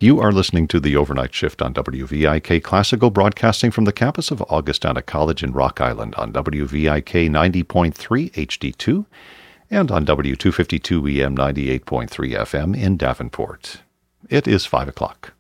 You are listening to the Overnight Shift on WVIK Classical, broadcasting from the campus of Augustana College in Rock Island on WVIK 90.3 HD2 and on W252 EM 98.3 FM in Davenport. It is 5 o'clock.